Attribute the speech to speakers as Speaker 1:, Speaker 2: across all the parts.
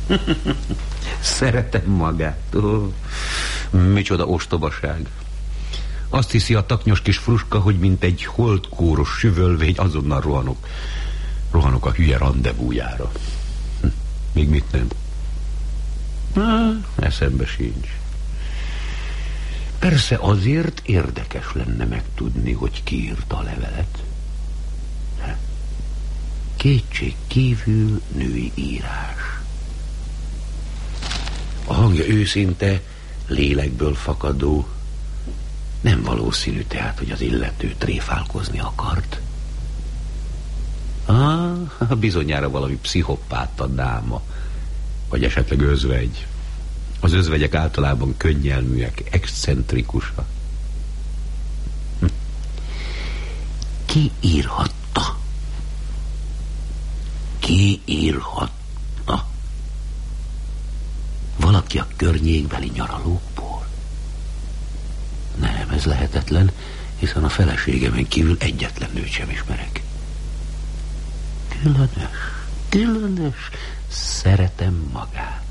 Speaker 1: Szeretem magát. Micsoda ostobaság. Azt hiszi a taknyos kis fruska, hogy mint egy holdkóros süvölvény azonnal rohanok. Rohanok a hülye randevújára. Még mit nem? Eszembe sincs. Persze azért érdekes lenne megtudni, hogy ki írta a levelet. Kétség kívül női írás. A hangja őszinte, lélekből fakadó. Nem valószínű tehát, hogy az illető tréfálkozni akart. Bizonyára valami pszichopáta dáma, vagy esetleg özvegy. Az özvegyek általában könnyelműek, excentrikusak. Ki írhatta? Ki írhatta? Valaki a környékbeli nyaralókból? Nem, ez lehetetlen, hiszen a feleségemen kívül egyetlen nőt sem ismerek. Különös, szeretem magát.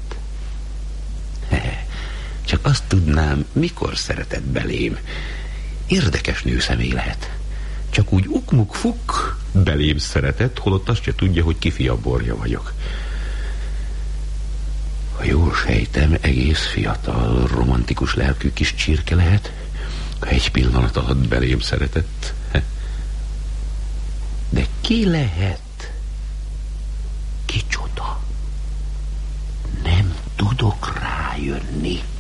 Speaker 1: Csak azt tudnám, mikor szeretett belém. Érdekes nőszemély lehet. Csak úgy ukmuk-fuk belém szeretett, holott azt se tudja, hogy kifia borja vagyok. Ha jól sejtem, egész fiatal, romantikus lelkű kis csirke lehet, ha egy pillanat alatt belém szeretett. De ki lehet? Kicsoda? Nem tudok rájönni.